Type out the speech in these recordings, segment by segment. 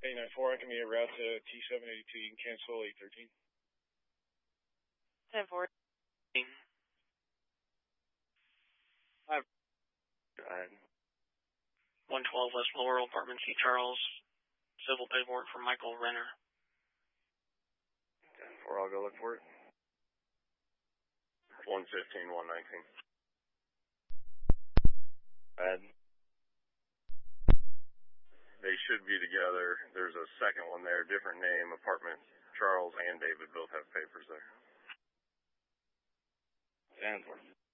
10-4, I can be a route to T782. You can cancel 813. 10-4. 112 West Laurel, Apartment C. Charles. Civil paperwork for Michael Renner. 10-4, I'll go look for it. 115, 119. Bad. They should be together. There's a second one there, different name, Apartment Charles and David both have papers there. 10-4.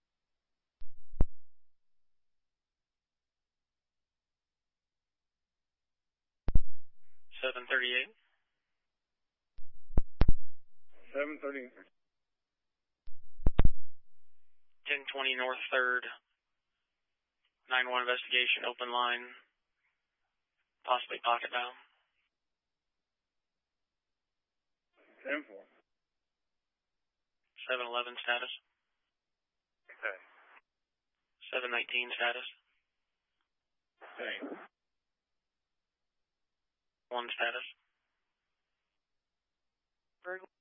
738. 730. 1020 North 3rd. 9-1 investigation, open line. Possibly pocket bound. 10-4. 711 status. Okay. 719 status. Okay. 1 status. Burglary.